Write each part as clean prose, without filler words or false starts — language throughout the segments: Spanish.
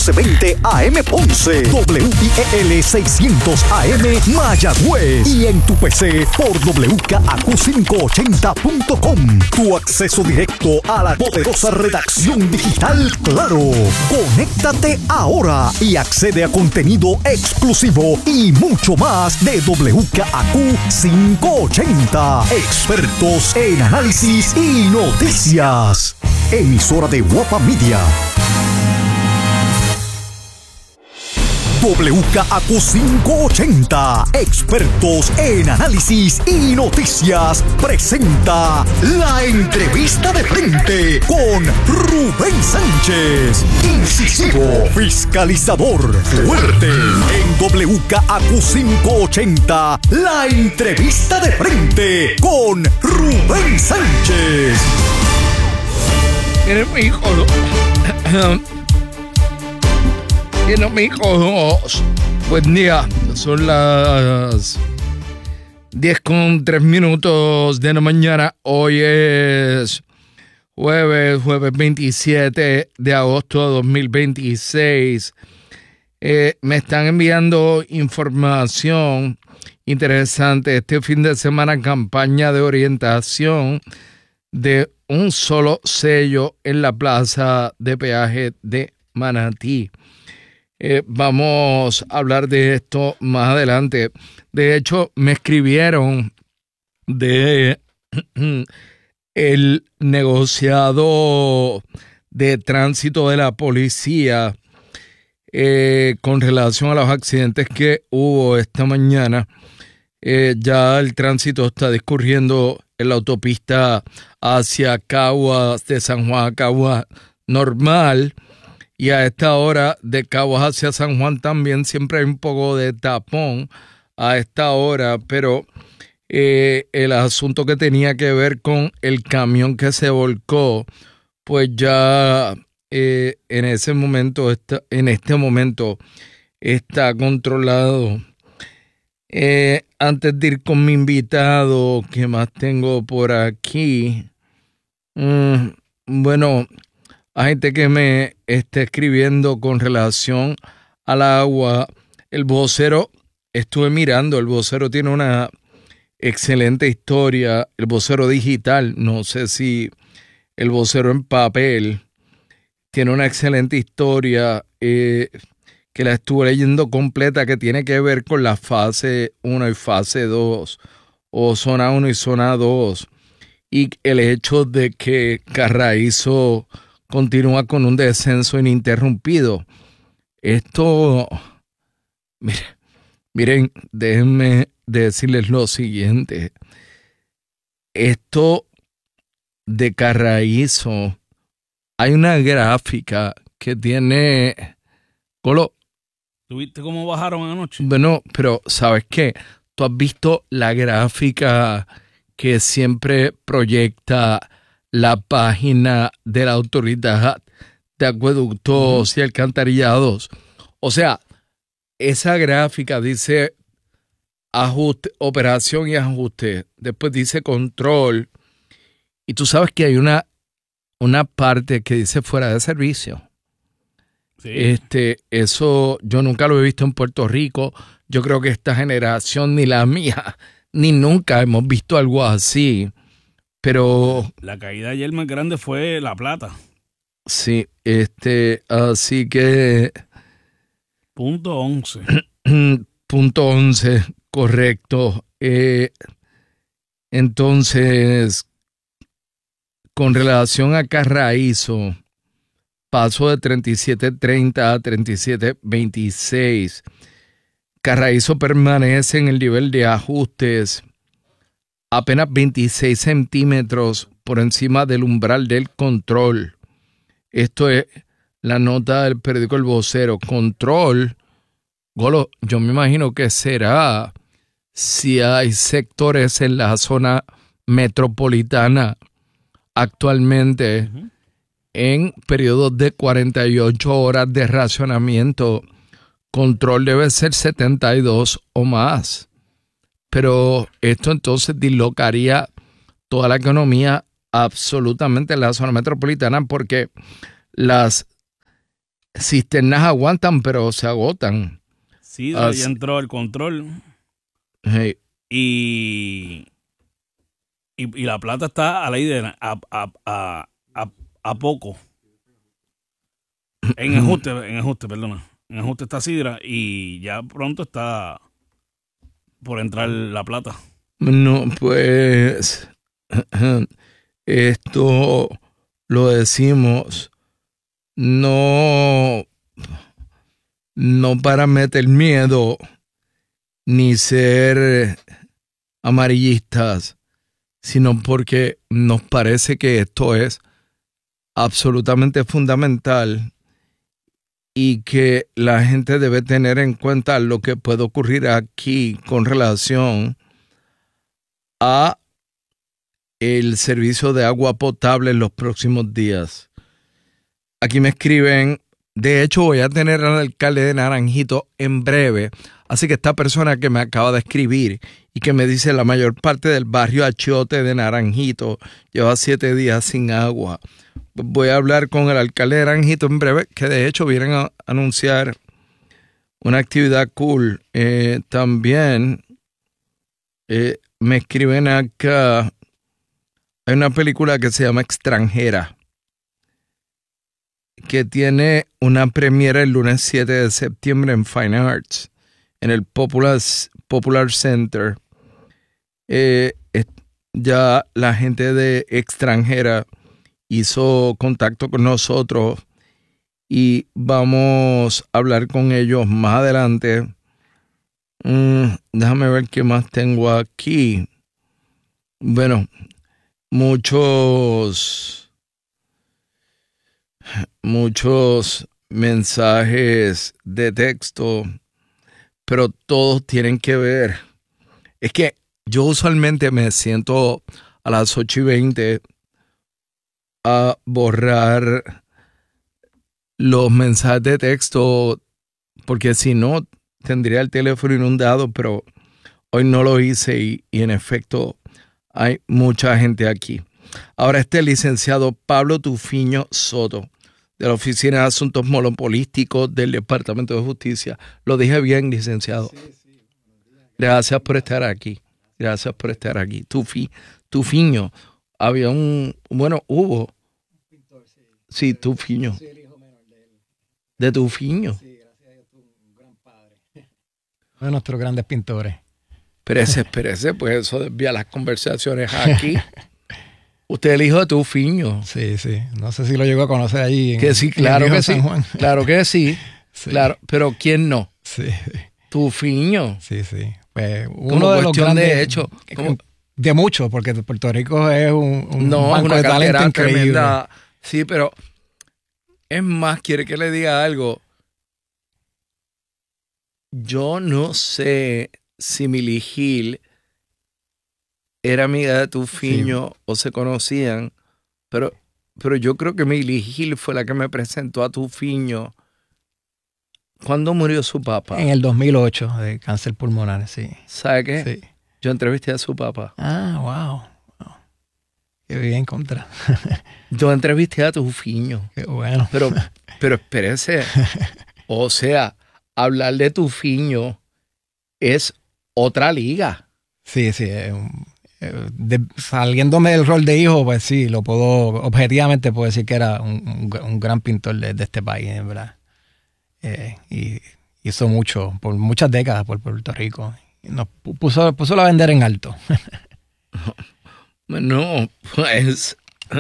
1220 AM Ponce, WIEL 600 AM Mayagüez y en tu PC por WKAQ580.com. Tu acceso directo a la poderosa redacción digital Claro. Conéctate ahora y accede a contenido exclusivo y mucho más de WKAQ580. Expertos en análisis y noticias. Emisora de Guapa Media. WKAQ580, expertos en análisis y noticias, presenta la entrevista de frente con Rubén Sánchez, incisivo, fiscalizador, fuerte. En WKAQ580, la entrevista de frente con Rubén Sánchez. Miren, mi hijo. Bueno, amigos, buen día. Son las 10:03 de la mañana. Hoy es jueves 27 de agosto de 2026. Me están enviando información interesante. Este fin de semana, campaña de orientación de un solo sello en la plaza de peaje de Manatí. Vamos a hablar de esto más adelante. De hecho, me escribieron de el negociado de tránsito de la policía con relación a los accidentes que hubo esta mañana. Ya el tránsito está discurriendo en la autopista hacia Caguas, de San Juan a Caguas normal. Y a esta hora de Caguas hacia San Juan también siempre hay un poco de tapón a esta hora, pero el asunto que tenía que ver con el camión que se volcó, pues ya en este momento está controlado. Antes de ir con mi invitado, ¿qué más tengo por aquí? Bueno, hay gente que me está escribiendo con relación al agua. El vocero, estuve mirando, el vocero tiene una excelente historia. El vocero digital, no sé si el vocero en papel, tiene una excelente historia que la estuve leyendo completa, que tiene que ver con la fase 1 y fase 2, o zona 1 y zona 2, y el hecho de que Carraízo continúa con un descenso ininterrumpido. Esto, miren, déjenme decirles lo siguiente. Esto de Carraízo, hay una gráfica que tiene... ¿Tuviste cómo bajaron anoche? Bueno, pero ¿sabes qué? Tú has visto la gráfica que siempre proyecta la página de la Autoridad de Acueductos y Alcantarillados. O sea, esa gráfica dice ajuste, operación y ajuste. Después dice control. Y tú sabes que hay una parte que dice fuera de servicio. Sí. Eso yo nunca lo he visto en Puerto Rico. Yo creo que esta generación, ni la mía, ni nunca hemos visto algo así. Pero la caída ayer más grande fue La Plata. Sí, así que punto 11. Punto 11, correcto. Entonces, con relación a Carraízo, pasó de 37.30 a 37.26. Carraízo permanece en el nivel de ajustes apenas 26 centímetros por encima del umbral del control. Esto es la nota del periódico El Vocero. Control, Golo, yo me imagino que será si hay sectores en la zona metropolitana actualmente en periodos de 48 horas de racionamiento. Control debe ser 72 o más. Pero esto entonces dislocaría toda la economía absolutamente en la zona metropolitana, porque las cisternas aguantan, pero se agotan. Sí, ya entró el control. Hey. Y la plata está a la idea a poco. En ajuste, perdona. En ajuste está Sidra y ya pronto está por entrar la plata. No, pues esto lo decimos no para meter miedo ni ser amarillistas, sino porque nos parece que esto es absolutamente fundamental y que la gente debe tener en cuenta lo que puede ocurrir aquí con relación a el servicio de agua potable en los próximos días. Aquí me escriben, de hecho voy a tener al alcalde de Naranjito en breve, así que esta persona que me acaba de escribir y que me dice la mayor parte del barrio Achiote de Naranjito lleva 7 días sin agua. Voy a hablar con el alcalde de Naranjito en breve, que de hecho vienen a anunciar una actividad cool. También me escriben acá, hay una película que se llama Extranjera, que tiene una premiera el lunes 7 de septiembre en Fine Arts, en el Popular Center. Ya la gente de Extranjera hizo contacto con nosotros y vamos a hablar con ellos más adelante. Déjame ver qué más tengo aquí. Bueno, muchos mensajes de texto, pero todos tienen que ver. Es que yo usualmente me siento a las 8:20 a borrar los mensajes de texto, porque si no, tendría el teléfono inundado, pero hoy no lo hice y en efecto hay mucha gente aquí. Ahora el licenciado Pablo Tufiño Soto, de la Oficina de Asuntos Monopolísticos del Departamento de Justicia. Lo dije bien, licenciado. Sí. Gracias por estar aquí. Tufiño. Había hubo. Sí, Tufiño. Yo soy el hijo menor de él. ¿De Tufiño? Sí, gracias a Dios, un gran padre. Uno de nuestros grandes pintores. Espérese, pues eso desvía las conversaciones aquí. Usted es el hijo de Tufiño. Sí. No sé si lo llegó a conocer allí. Claro que sí. Claro que sí. Claro, pero ¿quién no? Sí. Tufiño. Sí. Pues uno de los grandes, de hecho. De muchos, porque Puerto Rico es un banco una de talento increíble. Tremenda. Sí, pero es más, quiere que le diga algo. Yo no sé si Milly Gil era amiga de Tufiño o se conocían, pero yo creo que Milly Gil fue la que me presentó a Tufiño. ¿Cuándo murió su papá? En el 2008, de cáncer pulmonar, sí. ¿Sabe qué? Sí. Yo entrevisté a su papá. Ah, wow. Qué bien, contra. Yo entrevisté a Tufiño. Qué bueno. Pero espérese. O sea, hablar de Tufiño es otra liga. Sí. Saliéndome del rol de hijo, pues sí, objetivamente puedo decir que era un gran pintor de este país, ¿verdad? Y hizo mucho, por muchas décadas por Puerto Rico. Y nos puso la vender en alto. Bueno, pues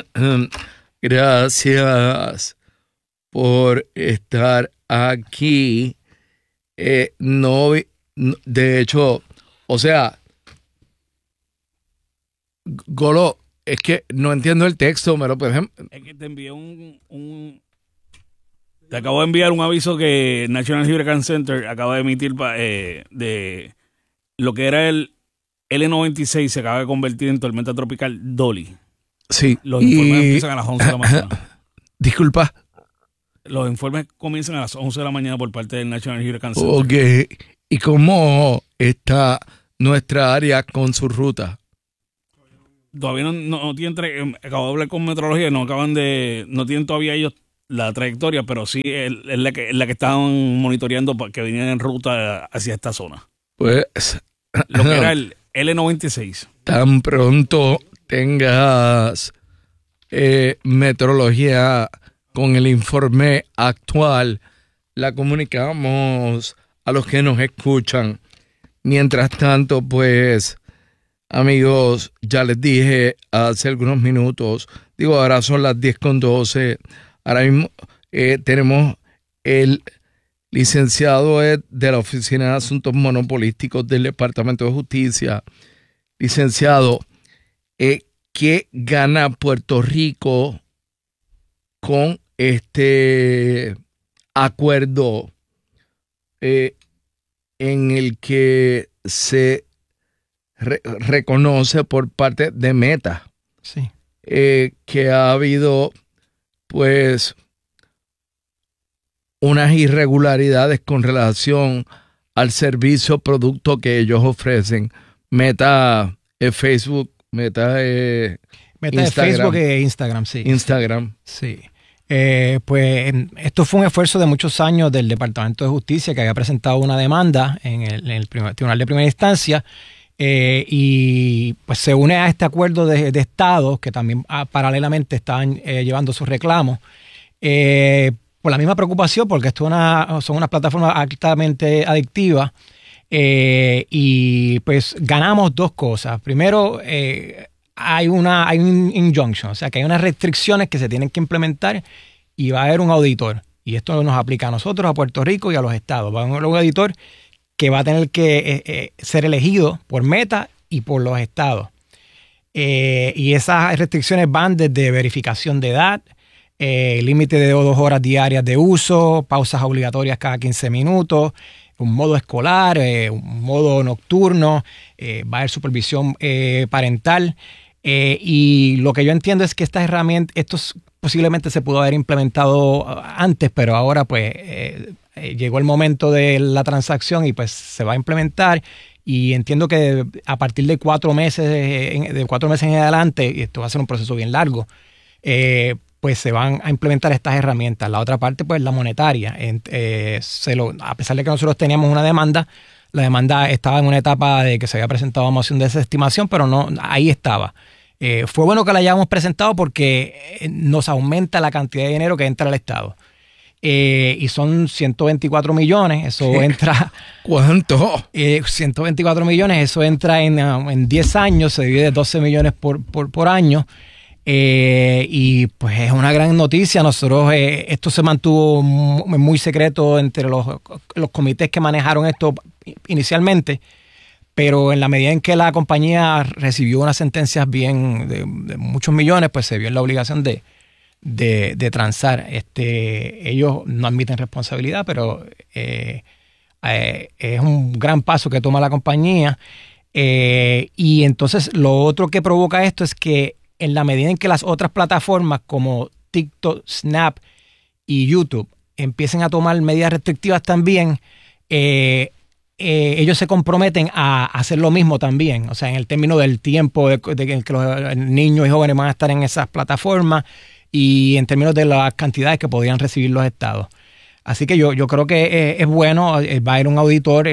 gracias por estar aquí. De hecho, o sea, Golo, es que no entiendo el texto, ¿me lo puedes? Es que te envié te acabo de enviar un aviso que National Hurricane Center acaba de emitir de lo que era el L96 se acaba de convertir en tormenta tropical Dolly. Sí. Los informes empiezan a las 11 de la mañana. Disculpa. Los informes comienzan a las 11 de la mañana por parte del National Hurricane Center. Ok. ¿Y cómo está nuestra área con su ruta? Todavía no tienen, acabo de hablar con meteorología, no tienen todavía ellos la trayectoria, pero sí es la que estaban monitoreando para que vinieran en ruta hacia esta zona. Pues lo que era el L96. Tan pronto tengas meteorología con el informe actual, la comunicamos a los que nos escuchan. Mientras tanto, pues, amigos, ya les dije hace algunos minutos, ahora son las 10:12, ahora mismo tenemos el licenciado de la Oficina de Asuntos Monopolísticos del Departamento de Justicia. Licenciado, ¿qué gana Puerto Rico con este acuerdo en el que se reconoce por parte de Meta sí, que ha habido pues unas irregularidades con relación al servicio o producto que ellos ofrecen? Meta es Facebook, Meta es Facebook e Instagram, sí. Instagram. Sí. Pues esto fue un esfuerzo de muchos años del Departamento de Justicia, que había presentado una demanda en el Tribunal de Primera Instancia, y pues se une a este acuerdo de estados que también paralelamente estaban llevando sus reclamos por la misma preocupación, porque esto son unas plataformas altamente adictivas, y pues ganamos dos cosas. Primero, hay un injunction, o sea que hay unas restricciones que se tienen que implementar y va a haber un auditor. Y esto nos aplica a nosotros, a Puerto Rico y a los estados. Va a haber un auditor que va a tener que ser elegido por Meta y por los estados. Y esas restricciones van desde verificación de edad, límite de 2 horas diarias de uso, pausas obligatorias cada 15 minutos, un modo escolar, un modo nocturno, va a haber supervisión parental. Y lo que yo entiendo es que estas herramientas, esto posiblemente se pudo haber implementado antes, pero ahora pues llegó el momento de la transacción y pues se va a implementar. Y entiendo que a partir de 4 meses, en adelante, y esto va a ser un proceso bien largo, pues se van a implementar estas herramientas. La otra parte, pues la monetaria. A pesar de que nosotros teníamos una demanda, la demanda estaba en una etapa de que se había presentado moción de desestimación, pero no, ahí estaba. Fue bueno que la hayamos presentado porque nos aumenta la cantidad de dinero que entra al Estado. Y son 124 millones, eso entra... ¿Cuánto? 124 millones, eso entra en 10 años, se divide 12 millones por año. Y pues es una gran noticia. Nosotros esto se mantuvo muy secreto entre los comités que manejaron esto inicialmente, pero en la medida en que la compañía recibió unas sentencias bien de muchos millones, pues se vio en la obligación de transar. Ellos no admiten responsabilidad, pero es un gran paso que toma la compañía. Y entonces lo otro que provoca esto es que en la medida en que las otras plataformas como TikTok, Snap y YouTube empiecen a tomar medidas restrictivas también, ellos se comprometen a hacer lo mismo también. O sea, en el término del tiempo de que los niños y jóvenes van a estar en esas plataformas y en términos de las cantidades que podrían recibir los estados. Así que yo creo que es bueno, va a haber un auditor,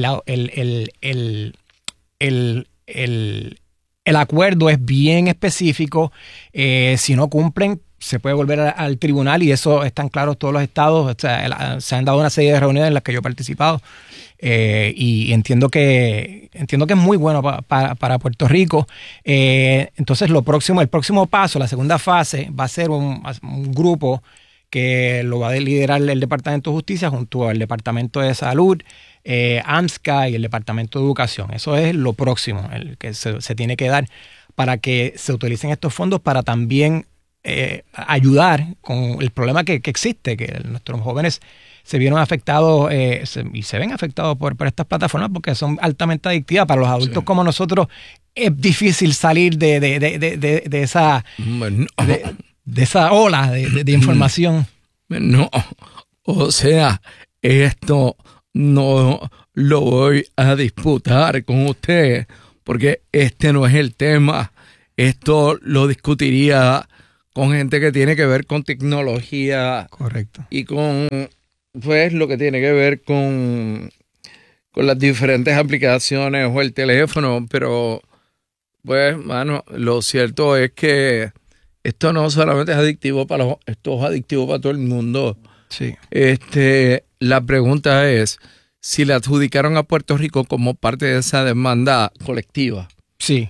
el acuerdo es bien específico. Si no cumplen, se puede volver al tribunal y eso están claros todos los estados. O sea, se han dado una serie de reuniones en las que yo he participado y entiendo que es muy bueno para Puerto Rico. Entonces, el próximo paso, la segunda fase, va a ser un grupo que lo va a liderar el Departamento de Justicia junto al Departamento de Salud, AMSCA y el Departamento de Educación. Eso es lo próximo, el que se tiene que dar para que se utilicen estos fondos para también ayudar con el problema que existe, que nuestros jóvenes se vieron afectados y se ven afectados por estas plataformas porque son altamente adictivas. Para los adultos como nosotros es difícil salir de esa... Bueno. De esa ola de información. No, o sea, esto no lo voy a disputar con usted, porque este no es el tema. Esto lo discutiría con gente que tiene que ver con tecnología. Correcto. Y con, pues, lo que tiene que ver con las diferentes aplicaciones o el teléfono, pero, pues, mano, lo cierto es que esto no solamente es adictivo esto es adictivo para todo el mundo. Sí. La pregunta es si le adjudicaron a Puerto Rico como parte de esa demanda colectiva. Sí.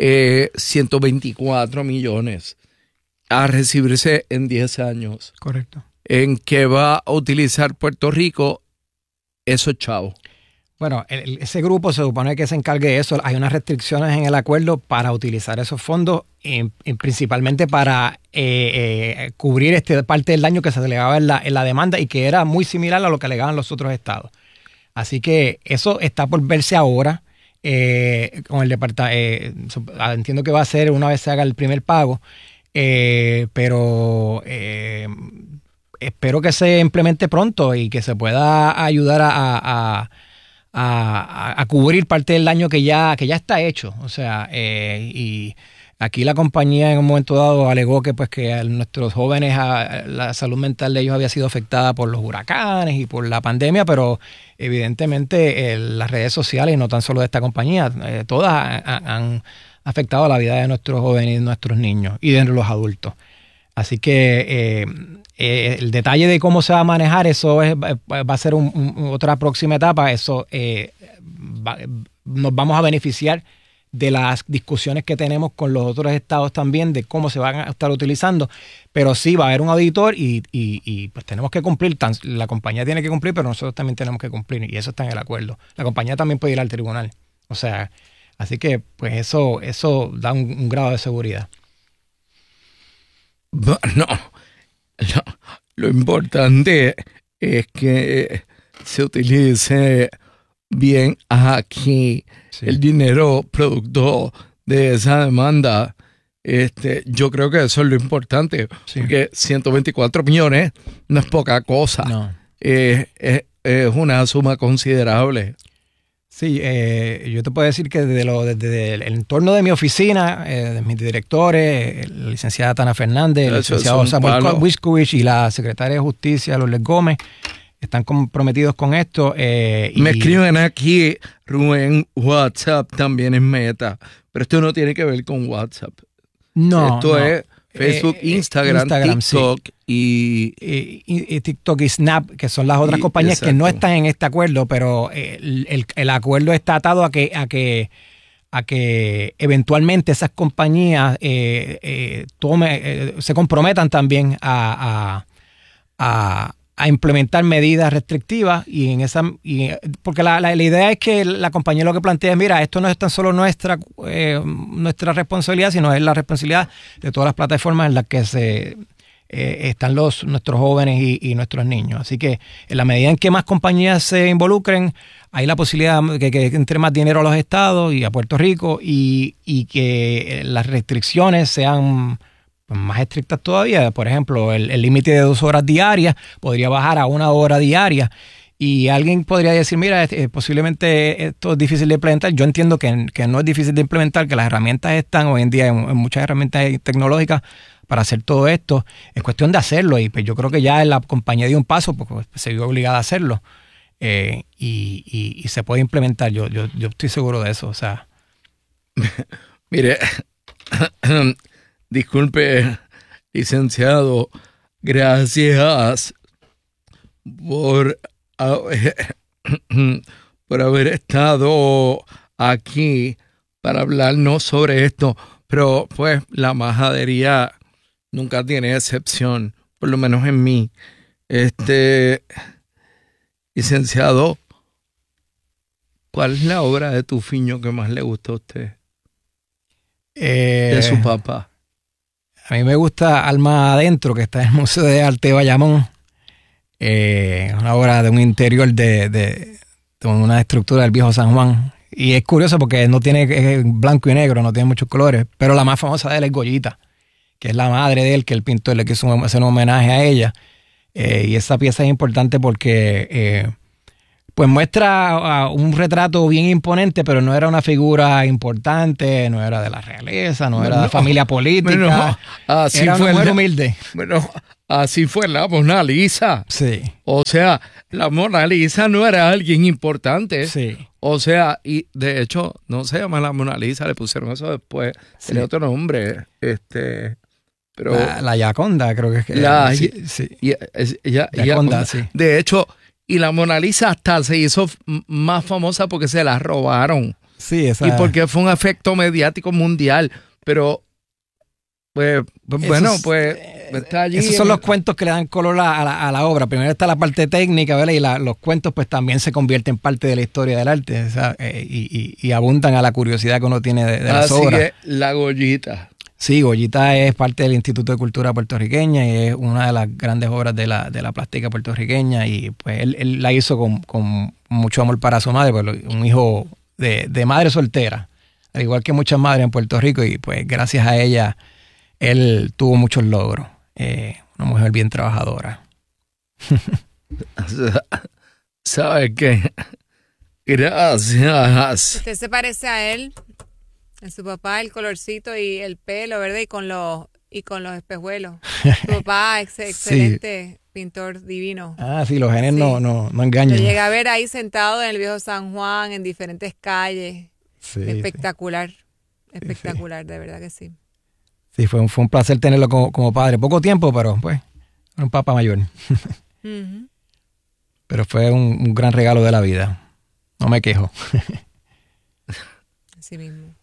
124 millones a recibirse en 10 años. Correcto. ¿En qué va a utilizar Puerto Rico esos chavos? Bueno, ese grupo se supone que se encargue de eso. Hay unas restricciones en el acuerdo para utilizar esos fondos, principalmente para cubrir parte del daño que se alegaba en la demanda y que era muy similar a lo que alegaban los otros estados. Así que eso está por verse ahora con el departamento. Entiendo que va a ser una vez se haga el primer pago, pero espero que se implemente pronto y que se pueda ayudar a cubrir parte del daño que ya está hecho. O sea, y aquí la compañía en un momento dado alegó que pues que a nuestros jóvenes la salud mental de ellos había sido afectada por los huracanes y por la pandemia, pero evidentemente las redes sociales, y no tan solo de esta compañía, todas han afectado la vida de nuestros jóvenes y de nuestros niños y de los adultos. Así que el detalle de cómo se va a manejar, eso va a ser otra próxima etapa. Eso nos vamos a beneficiar de las discusiones que tenemos con los otros estados también, de cómo se van a estar utilizando. Pero sí, va a haber un auditor y pues tenemos que cumplir. La compañía tiene que cumplir, pero nosotros también tenemos que cumplir, y eso está en el acuerdo. La compañía también puede ir al tribunal. O sea, así que pues eso da un grado de seguridad. Bueno, lo importante es que se utilice bien aquí el dinero producto de esa demanda. Yo creo que eso es lo importante, porque 124 millones no es poca cosa. No. Es una suma considerable. Sí, yo te puedo decir que desde el entorno de mi oficina, de mis directores, la licenciada Tana Fernández, el licenciado Samuel Wiskovich y la secretaria de Justicia, Lourdes Gómez, están comprometidos con esto. Me escriben aquí, Rubén, WhatsApp también es Meta, pero esto no tiene que ver con WhatsApp. No. Esto es Facebook, Instagram, TikTok y TikTok y Snap, que son las otras compañías que no están en este acuerdo, pero el acuerdo está atado a que eventualmente esas compañías se comprometan también a implementar medidas restrictivas porque la idea es que la compañía lo que plantea es, mira, esto no es tan solo nuestra responsabilidad, sino es la responsabilidad de todas las plataformas en las que están nuestros jóvenes y nuestros niños. Así que en la medida en que más compañías se involucren, hay la posibilidad de que entre más dinero a los estados y a Puerto Rico y que las restricciones sean más estrictas todavía. Por ejemplo, el límite de 2 horas diarias podría bajar a 1 hora diaria, y alguien podría decir, mira, posiblemente esto es difícil de implementar. Yo entiendo que no es difícil de implementar, que las herramientas están hoy en día en muchas herramientas tecnológicas para hacer todo esto. Es cuestión de hacerlo, y pues yo creo que ya la compañía dio un paso porque pues, se vio obligada a hacerlo, y se puede implementar. Yo estoy seguro de eso. O sea, mire, disculpe, licenciado, gracias por haber estado aquí para hablarnos sobre esto. Pero pues la majadería nunca tiene excepción, por lo menos en mí. Licenciado, ¿cuál es la obra de Tufiño que más le gusta a usted? De su papá. A mí me gusta Alma Adentro, que está en el Museo de Arte de Bayamón. Una obra de un interior de una estructura del viejo San Juan. Y es curioso porque no tiene blanco y negro, no tiene muchos colores. Pero la más famosa de él es Goyita, que es la madre de él, que el pintor le quiso hacer un homenaje a ella. Y esa pieza es importante porque pues muestra un retrato bien imponente, pero no era una figura importante, no era de la realeza, no era de familia política. Era una mujer humilde. Bueno, así fue la Mona Lisa. Sí. O sea, la Mona Lisa no era alguien importante. Sí. O sea, y de hecho, no se llama la Mona Lisa, le pusieron eso después. Sí. Tenía otro nombre. Pero La Gioconda, creo que es que sí. Gioconda, sí. De hecho, y la Mona Lisa hasta se hizo más famosa porque se la robaron. Sí, esa. Y porque fue un efecto mediático mundial. Pero, pues está allí. Esos son los cuentos que le dan color a la obra. Primero está la parte técnica, ¿verdad? Y los cuentos pues también se convierten en parte de la historia del arte, ¿sabes? Y abundan a la curiosidad que uno tiene de las obras. Así que la Goyita. Sí, Goyita es parte del Instituto de Cultura puertorriqueña y es una de las grandes obras de la plástica puertorriqueña, y pues él la hizo con mucho amor para su madre, pues, un hijo de madre soltera, al igual que muchas madres en Puerto Rico, y pues gracias a ella él tuvo muchos logros. Una mujer bien trabajadora. ¿Sabe qué? Gracias. Usted se parece a él, a su papá, el colorcito y el pelo, ¿verdad? Y con los espejuelos. Su papá, excelente pintor divino. Ah, sí, los genes no engañan. Lo llegué a ver ahí sentado en el viejo San Juan, en diferentes calles. Sí, espectacular, espectacular, de verdad que sí. Sí, fue un placer tenerlo como padre. Poco tiempo, pero pues, un papá mayor. Uh-huh. Pero fue un gran regalo de la vida. No me quejo. Así mismo.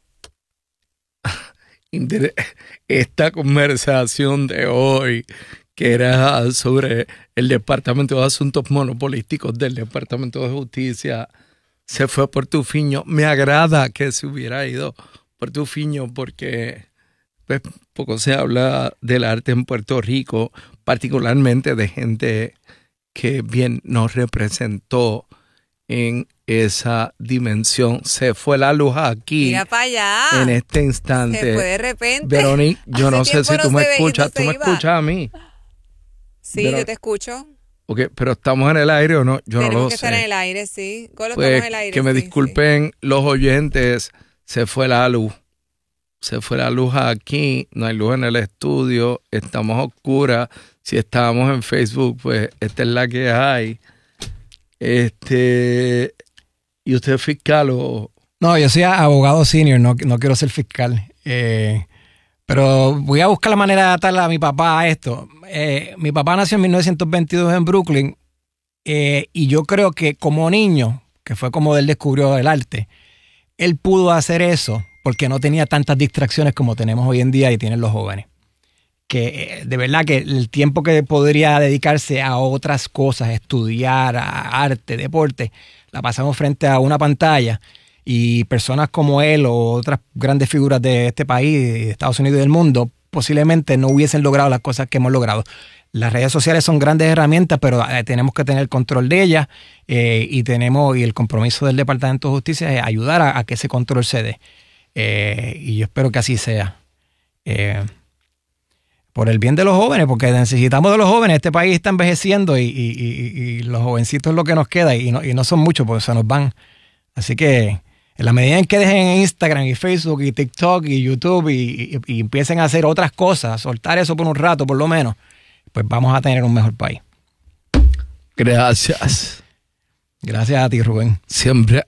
Esta conversación de hoy, que era sobre el Departamento de Asuntos Monopolísticos del Departamento de Justicia, se fue por Tufiño. Me agrada que se hubiera ido por Tufiño porque pues, poco se habla del arte en Puerto Rico, particularmente de gente que bien nos representó en esa dimensión. Se fue la luz aquí. Mira para allá. En este instante. Se fue de repente. Verónica, yo no sé si tú me escuchas. ¿Tú me escuchas a mí? Sí, yo te escucho. Okay, pero ¿estamos en el aire o no? Yo no lo sé. Tenemos que estar en el aire, sí. Golo, pues, estamos en el aire. Que me disculpen los oyentes. Se fue la luz. Se fue la luz aquí. No hay luz en el estudio. Estamos a oscuras. Si estábamos en Facebook, pues esta es la que hay. ¿Y usted es fiscal o...? No, yo soy abogado senior, no quiero ser fiscal. Pero voy a buscar la manera de atarle a mi papá a esto. Mi papá nació en 1922 en Brooklyn, y yo creo que como niño, que fue como él descubrió el arte, él pudo hacer eso porque no tenía tantas distracciones como tenemos hoy en día y tienen los jóvenes. Que de verdad que el tiempo que podría dedicarse a otras cosas, estudiar, a arte, deporte, la pasamos frente a una pantalla, y personas como él o otras grandes figuras de este país, de Estados Unidos y del mundo, posiblemente no hubiesen logrado las cosas que hemos logrado. Las redes sociales son grandes herramientas, pero tenemos que tener control de ellas, y el compromiso del Departamento de Justicia es ayudar a que ese control se dé. Y yo espero que así sea. Por el bien de los jóvenes, porque necesitamos de los jóvenes. Este país está envejeciendo y los jovencitos es lo que nos queda, y no son muchos porque se nos van. Así que en la medida en que dejen en Instagram y Facebook y TikTok y YouTube y empiecen a hacer otras cosas, soltar eso por un rato por lo menos, pues vamos a tener un mejor país. Gracias. Gracias a ti, Rubén. Siempre.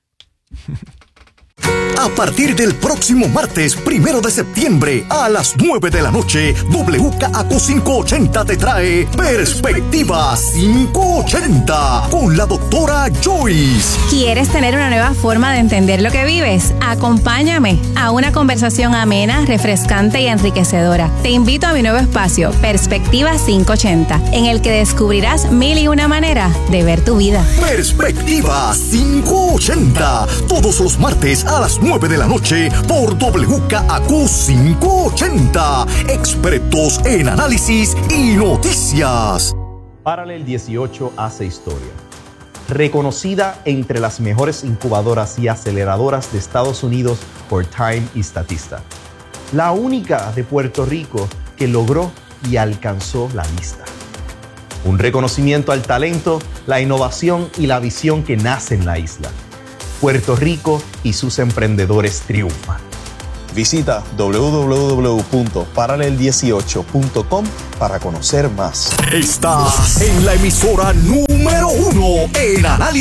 A partir del próximo martes 1 de septiembre a las 9 de la noche, WKAQ 580 te trae Perspectiva 580 con la doctora Joyce. ¿Quieres tener una nueva forma de entender lo que vives? Acompáñame a una conversación amena, refrescante y enriquecedora. Te invito a mi nuevo espacio, Perspectiva 580, en el que descubrirás 1001 maneras de ver tu vida. Perspectiva 580, todos los martes a las 9 de la noche por WKAQ 580. Expertos en análisis y noticias. Paralel 18 hace historia. Reconocida entre las mejores incubadoras y aceleradoras de Estados Unidos por Time y Statista. La única de Puerto Rico que logró y alcanzó la lista. Un reconocimiento al talento, la innovación y la visión que nace en la isla. Puerto Rico y sus emprendedores triunfan. Visita www.paralel18.com para conocer más. Estás en la emisora número 1 en análisis